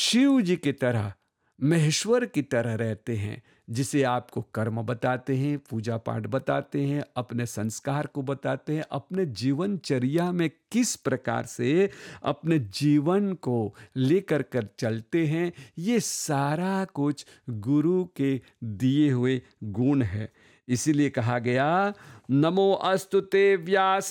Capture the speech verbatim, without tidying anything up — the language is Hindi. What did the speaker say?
शिव जी की तरह, महेश्वर की तरह रहते हैं, जिसे आपको कर्म बताते हैं, पूजा पाठ बताते हैं, अपने संस्कार को बताते हैं, अपने जीवनचर्या में किस प्रकार से अपने जीवन को लेकर कर चलते हैं, ये सारा कुछ गुरु के दिए हुए गुण है। इसीलिए कहा गया, नमो अस्तुते व्यास